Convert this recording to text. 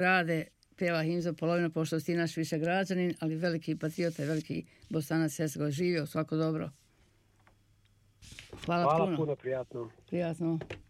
rade, pjeva himnu za polovinu, pošto si ti naš više građanin, ali veliki patriota i veliki Bosanac Hercegovine. Živio, svako dobro. Hvala puno. Puno, prijatno. Prijatno.